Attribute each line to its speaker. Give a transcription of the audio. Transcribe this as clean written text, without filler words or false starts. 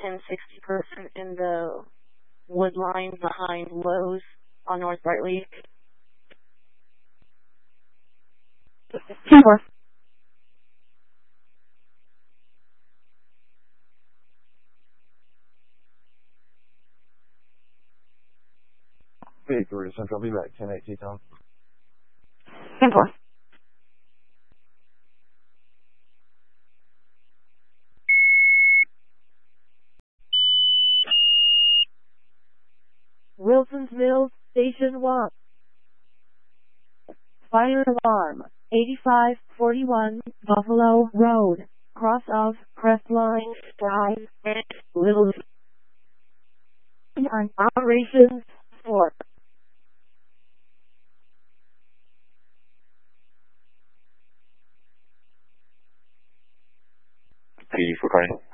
Speaker 1: and 60% in the wood line behind Lowe's on North Brightleaf.
Speaker 2: 10-4.
Speaker 3: Victory Central, I'll be back 10-8 T-Town.
Speaker 2: 10-4.
Speaker 4: Wilson's Mills, Station 1. Fire alarm, 8541 Buffalo Road, cross of Crestline Drive, Little. Operations 4.
Speaker 5: PD for calling.